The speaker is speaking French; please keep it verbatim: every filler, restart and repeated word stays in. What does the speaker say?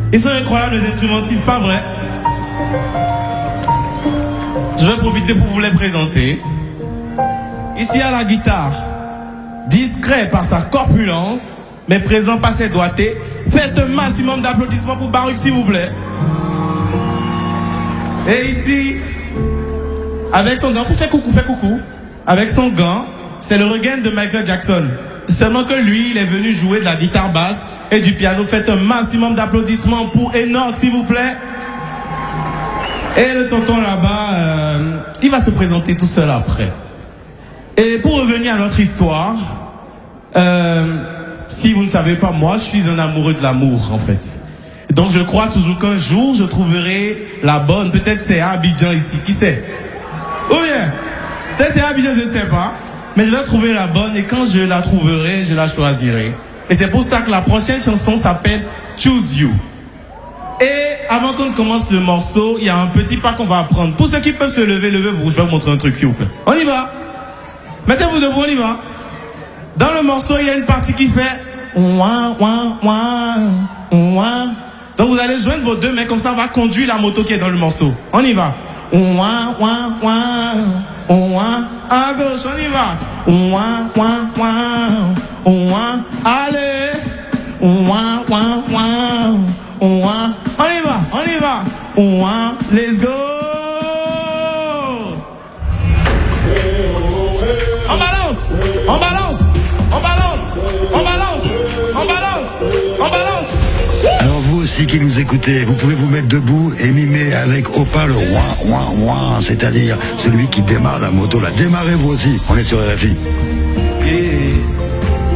Ils sont incroyables les instrumentistes, pas vrai? Je vais profiter pour vous les présenter. Ici à la guitare, discret par sa corpulence, mais présent par ses doigtés. Faites un maximum d'applaudissements pour Baruch, s'il vous plaît. Et ici, avec son gant, faut faire coucou, fais coucou. Avec son gant, c'est le regain de Michael Jackson. Seulement que lui, il est venu jouer de la guitare basse et du piano. Faites un maximum d'applaudissements pour Enoch, s'il vous plaît. Et le tonton là-bas, euh, il va se présenter tout seul après. Et pour revenir à notre histoire, euh, si vous ne savez pas, moi, je suis un amoureux de l'amour, en fait. Donc je crois toujours qu'un jour, je trouverai la bonne. Peut-être c'est à Abidjan ici, qui sait? Ou bien, peut-être c'est à Abidjan, je ne sais pas. Mais je vais trouver la bonne et quand je la trouverai, je la choisirai. Et c'est pour ça que la prochaine chanson s'appelle Choose You. Et avant qu'on commence le morceau, il y a un petit pas qu'on va apprendre. Pour ceux qui peuvent se lever, levez-vous. Je vais vous montrer un truc, s'il vous plaît. On y va. Mettez-vous debout, on y va. Dans le morceau, il y a une partie qui fait ouin, ouin, ouin, ouin. Donc vous allez joindre vos deux mains, comme ça on va conduire la moto qui est dans le morceau. On y va. Ouin, ouin, ouin, ouin. À gauche, on y va. Ouin, ouin, ouin, ouin. Allez. Ouin, ouin, ouin, ouin. On y va, on y va. Ouin, let's go. On balance, on balance, on balance, on balance, on balance, on balance. Alors vous aussi qui nous écoutez, vous pouvez vous mettre debout et mimer avec Opa le ouin ouin ouin, c'est-à-dire celui qui démarre la moto. La démarrez vous aussi, on est sur R F I.